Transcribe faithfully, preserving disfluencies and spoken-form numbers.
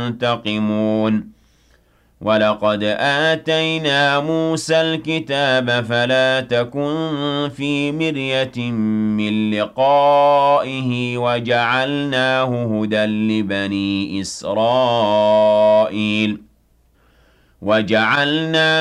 ينتقمون وَلَقَدْ آتَيْنَا مُوسَى الْكِتَابَ فَلَا تَكُن فِي مِرْيَةٍ مِّن لِّقَائِهِ وَجَعَلْنَاهُ هُدًى لِّبَنِي إِسْرَائِيلَ وَجَعَلْنَا